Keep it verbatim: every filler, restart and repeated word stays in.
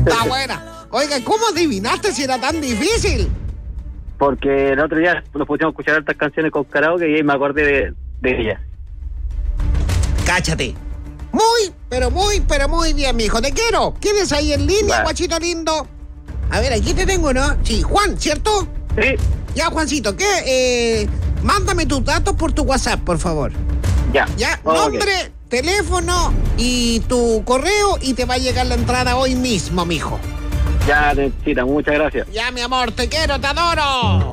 Está buena. Oiga, ¿cómo adivinaste si era tan difícil? Porque el otro día nos pusimos a escuchar hartas canciones con karaoke y ahí me acordé de, de ella. Cáchate. Muy, pero muy, pero muy bien, mijo. Te quiero. ¿Quién es ahí en línea, Vale. guachito lindo? A ver, aquí te tengo, ¿no? Sí, Juan, ¿cierto? Sí, Ya, Juancito, ¿qué? Eh, mándame tus datos por tu WhatsApp, por favor. ya. Ya, Ok. nombre, teléfono y tu correo y te va a llegar la entrada hoy mismo, mijo. Ya, necesita, muchas gracias. Ya, mi amor, te quiero, te adoro.